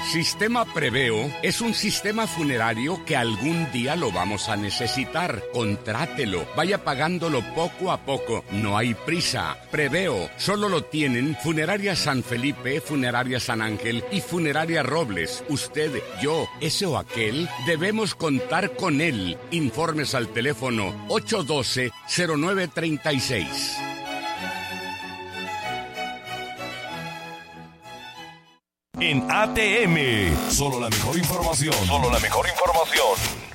Sistema Preveo es un sistema funerario que algún día lo vamos a necesitar. Contrátelo, vaya pagándolo poco a poco. No hay prisa. Preveo solo lo tienen Funeraria San Felipe, Funeraria San Ángel y Funeraria Robles. Usted, yo, ese o aquel, debemos contar con él. Informes al teléfono 812-0936. En ATM, solo la mejor información. Solo la mejor información.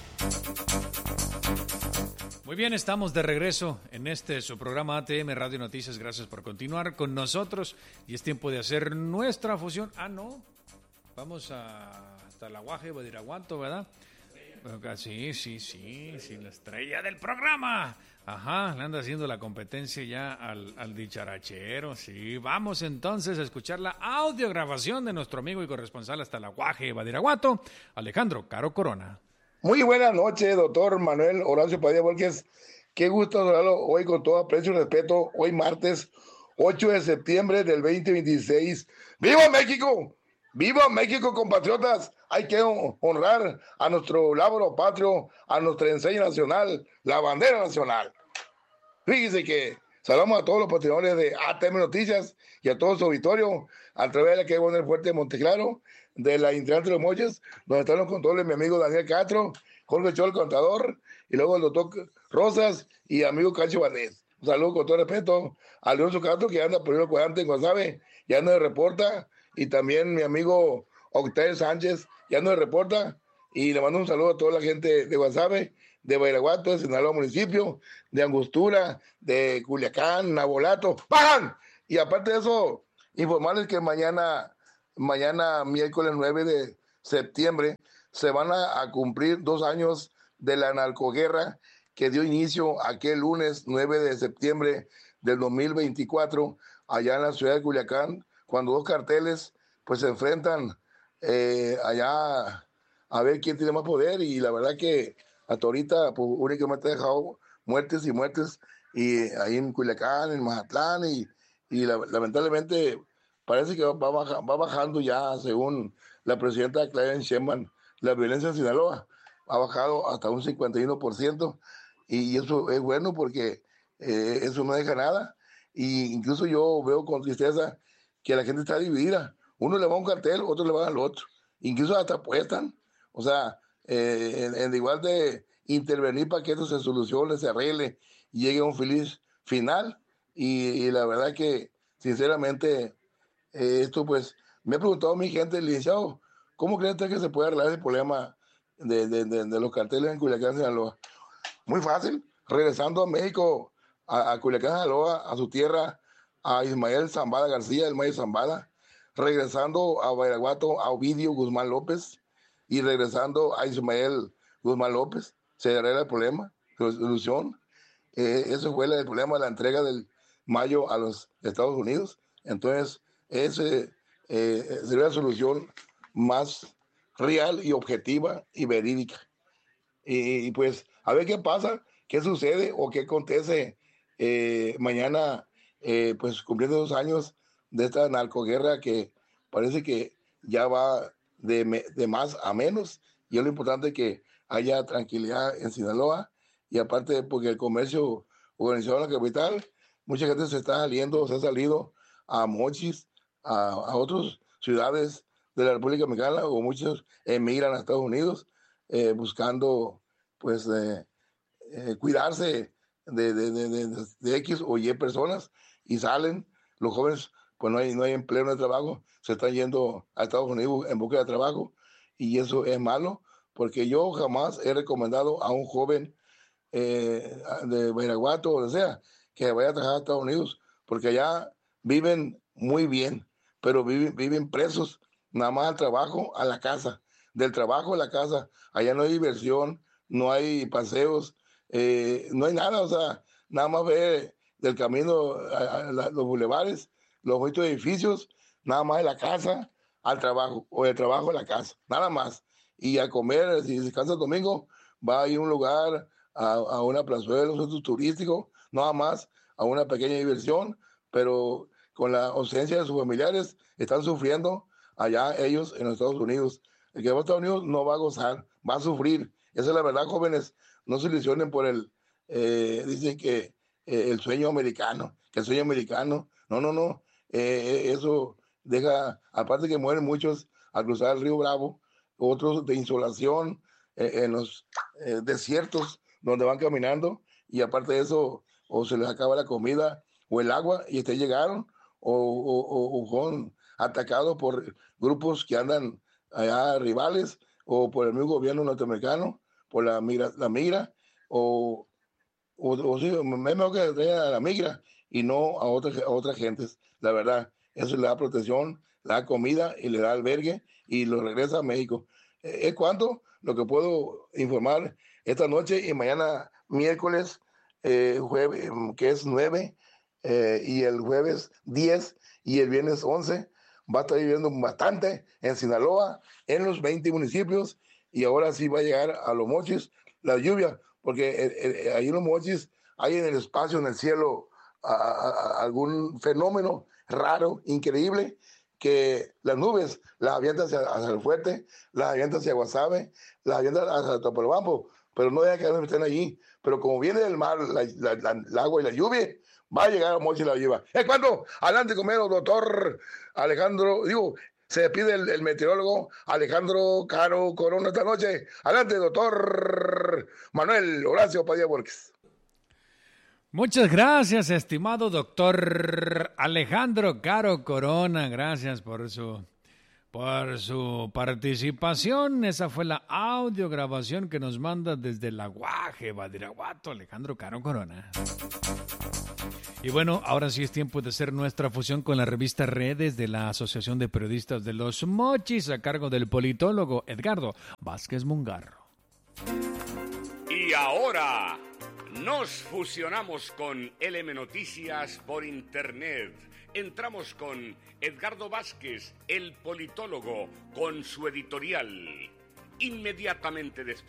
Muy bien, estamos de regreso en su programa ATM Radio Noticias. Gracias por continuar con nosotros. Y es tiempo de hacer nuestra fusión. Vamos hasta la Guaje, Badiraguato, ¿verdad? Sí, la estrella del programa. Ajá, le anda haciendo la competencia ya al dicharachero. Sí, vamos entonces a escuchar la audiograbación de nuestro amigo y corresponsal hasta la Guaje, Badiraguato, Alejandro Caro Corona. Muy buenas noches, doctor Manuel Horacio Padilla Volquez. Qué gusto saludarlo hoy con todo aprecio y respeto. Hoy martes 8 de septiembre del 2026. ¡Viva México! ¡Viva México, compatriotas! Hay que honrar a nuestro lábaro patrio, a nuestra enseña nacional, la bandera nacional. Fíjense que saludamos a todos los patrocinadores de ATM Noticias y a todo su auditorio, a través de la que es el fuerte de Monteclaro, de la Intrante de los Moches, donde están los controles mi amigo Daniel Castro, Jorge Chol, contador, y luego el doctor Rosas y amigo Cacho Vanés. Un saludo con todo respeto a Leoncio Castro, que anda por el cuadrante en Guasave, ya nos reporta, y también mi amigo Octavio Sánchez, ya nos reporta, y le mando un saludo a toda la gente de Guasave, de Badiraguato, de Sinaloa municipio, de Angostura, de Culiacán, Nabolato, ¡bajan! Y aparte de eso, informarles que mañana miércoles 9 de septiembre, se van a cumplir 2 años de la narcoguerra que dio inicio aquel lunes 9 de septiembre del 2024, allá en la ciudad de Culiacán, cuando 2 carteles pues se enfrentan allá a ver quién tiene más poder, y la verdad que hasta ahorita pues, únicamente ha dejado muertes y muertes, y ahí en Culiacán, en Mazatlán, y lamentablemente parece que va bajando ya, según la presidenta Claudia Sheinbaum, la violencia en Sinaloa ha bajado hasta un 51%, y eso es bueno porque eso no deja nada. Y incluso yo veo con tristeza que la gente está dividida. Uno le va a un cartel, otro le va al otro. Incluso hasta apuestan. O sea, en igual de intervenir para que esto se solucione, se arregle y llegue a un feliz final. Y la verdad que, sinceramente, esto pues, me ha preguntado mi gente, licenciado, ¿cómo cree usted que se puede arreglar el problema de los carteles en Culiacán, Sinaloa? Muy fácil, regresando a México, a Culiacán, Sinaloa, a su tierra, a Ismael Zambada García, el Mayo Zambada, regresando a Badiraguato, a Ovidio Guzmán López, y regresando a Ismael Guzmán López, se arregla el problema, solución. Eso fue el problema de la entrega del Mayo a los Estados Unidos. Entonces, ese sería la solución más real y objetiva y verídica. Y pues, a ver qué pasa, qué sucede o qué acontece mañana, pues cumpliendo 2 años de esta narcoguerra que parece que ya va de más a menos, y es lo importante que haya tranquilidad en Sinaloa, y aparte porque el comercio organizado en la capital, mucha gente se ha salido a Mochis, a otras ciudades de la República Mexicana, o muchos emigran a Estados Unidos buscando pues cuidarse de X o Y personas, y salen los jóvenes, pues no hay empleo, no hay trabajo, se están yendo a Estados Unidos en busca de trabajo, y eso es malo, porque yo jamás he recomendado a un joven de Badiraguato o donde sea que vaya a trabajar a Estados Unidos, porque allá viven muy bien, pero viven presos nada más al trabajo, a la casa, del trabajo a la casa. Allá no hay diversión, no hay paseos, no hay nada, o sea, nada más ver del camino los bulevares, los bonitos edificios, nada más de la casa al trabajo, o del trabajo a la casa, nada más. Y a comer, si descansa el domingo, va a ir a un lugar, a una plazuela, un centro turístico, nada más, a una pequeña diversión, pero con la ausencia de sus familiares, están sufriendo allá ellos en los Estados Unidos. El que va a Estados Unidos no va a gozar, va a sufrir. Esa es la verdad, jóvenes. No se ilusionen por dicen que el sueño americano, No. Eso deja, aparte que mueren muchos al cruzar el río Bravo, otros de insolación en los desiertos donde van caminando, y aparte de eso, o se les acaba la comida o el agua y llegaron, o son atacados por grupos que andan allá rivales, o por el mismo gobierno norteamericano, por la migra, o sí, mejor que traen a la migra y no a otras gentes. La verdad, eso le da protección, le da comida y le da albergue y lo regresa a México. Es cuanto lo que puedo informar esta noche y mañana miércoles, jueves, que es 9, y el jueves 10 y el viernes 11 va a estar lloviendo bastante en Sinaloa, en los 20 municipios, y ahora sí va a llegar a Los Mochis la lluvia, porque ahí en Los Mochis hay en el espacio, en el cielo, algún fenómeno raro, increíble, que las nubes las avientan hacia el fuerte, las avientan hacia Guasave, las avientan hacia Topolobampo, pero no deja que no estén allí. Pero como viene del mar el agua y la lluvia, va a llegar a Mochis la lluvia. Es cuando, adelante conmigo, doctor Alejandro, se despide el meteorólogo Alejandro Caro Corona esta noche. Adelante, doctor Manuel Horacio Padilla Borges. Muchas gracias, estimado doctor Alejandro Caro Corona. Gracias por su participación. Esa fue la audiograbación que nos manda desde La Guaje, Badiraguato, Alejandro Caro Corona. Y bueno, ahora sí es tiempo de hacer nuestra fusión con la revista Redes de la Asociación de Periodistas de Los Mochis, a cargo del politólogo Edgardo Vázquez Mungarro. Y ahora nos fusionamos con LM Noticias por internet. Entramos con Edgardo Vázquez, el politólogo, con su editorial. Inmediatamente después